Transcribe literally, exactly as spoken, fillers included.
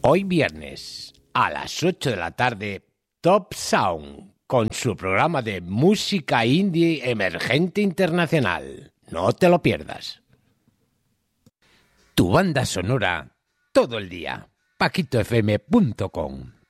Hoy viernes, a las ocho de la tarde, Top Sound, con su programa de música indie emergente internacional. No te lo pierdas. Tu banda sonora todo el día. paquito f m punto com